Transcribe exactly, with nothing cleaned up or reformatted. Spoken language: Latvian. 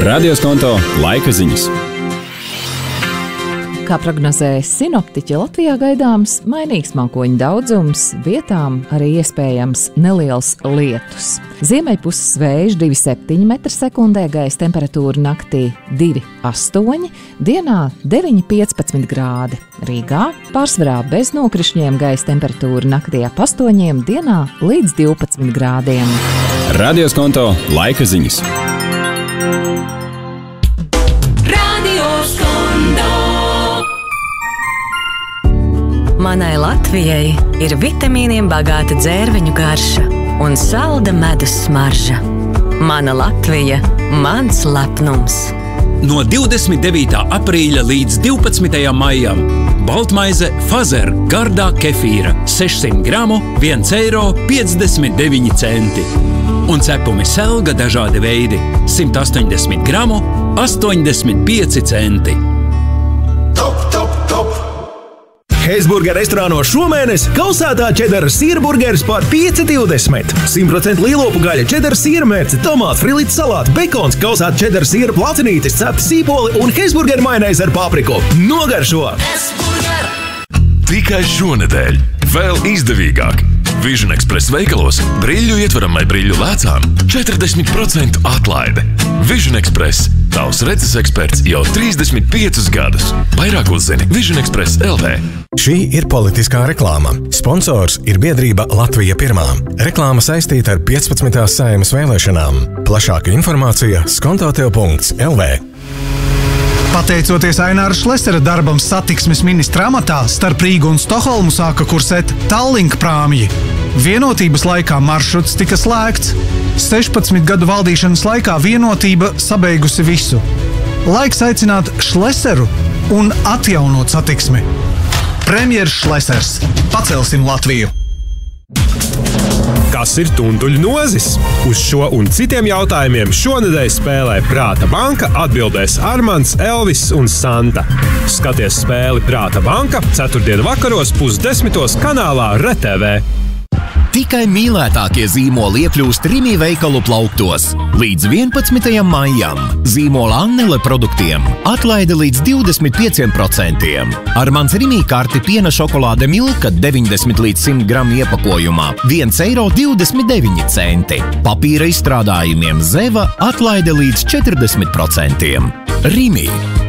Radio Skonto laika ziņas. Kā prognozēja sinoptiķi, Latvijā gaidāms mainīgs mākoņu daudzums, vietām arī iespējams neliels lietus. Ziemeļpuses vējš divi komats septiņi metri sekundē, gaisa temperatūra naktī divi komats astoņi, dienā deviņi komats piecpadsmit grādi. Rīgā pārsvarā bez nokrišņiem, gaisa temperatūra naktī ap astoņiem, dienā līdz divpadsmit grādiem. Radio Skonto laika ziņas. Manai Latvijai ir vitamīniem bagāta dzērveņu garša un salda medus smarža. Mana Latvija – mans lepnums. No divdesmit devītā aprīļa līdz divpadsmitajam maijam baltmaize Fazer gardā kefīra sešsimt gramu viens eiro piecdesmit deviņi centi. Un cepumi Selga dažādi veidi simt astoņdesmit gramu astoņdesmit pieci centi. Top, top, top! Heisburger restorānos šomēnes kausētā čedara sīra burgeris par pieci divdesmit. simt procentu lielopu gaļa, čedara sīra mērce, tomāts, frilīts salāti, bekons, kausēta čedara sīra placinītis, cepti sīpoli un Heisburger majonēzi ar papriku. Nogaršo! Tikai šonedēļ vēl izdevīgāk. Vision Express veikalos briļļu ietveramai briļļu lēcām četrdesmit procentu atlaide. Vision Express – tavs redzes eksperts jau trīsdesmit piecus gadus. Vairāk uzzini Vision Express L V. Šī ir politiskā reklāma. Sponsors ir biedrība Latvija pirmā. Reklāma saistīta ar piecpadsmitās Saeimas vēlēšanām. Plašāka informācija skontotev punkts L V. Pateicoties Aināra Šlesera darbam satiksmes ministra amatā, starp Rīgu un Stokholmu sāka kursēt Tallink prāmji. Vienotības laikā maršruts tika slēgts. sešpadsmit gadu valdīšanas laikā Vienotība sabeigusi visu. Laiks aicināt Šleseru un atjaunot satiksmi. Premjers Šlesers. Pacelsim Latviju! Kas ir tunduļu nozis? Uz šo un citiem jautājumiem šonedēļ spēlē Prāta banka atbildēs Armands, Elvis un Santa. Skaties spēli Prāta banka ceturtdien vakaros pusdesmitos kanālā R T V. Tikai mīlētākie zīmoli iekļūst Rimi veikalu plauktos. Līdz vienpadsmitajam maijam zīmola Annele produktiem atlaide līdz divdesmit pieciem procentiem. Ar mans Rimi karti piena šokolāde Milka deviņdesmit līdz simt gramu iepakojumā viens eiro divdesmit deviņi centi. Papīra izstrādājumiem Zeva atlaide līdz četrdesmit procentiem. Rimi.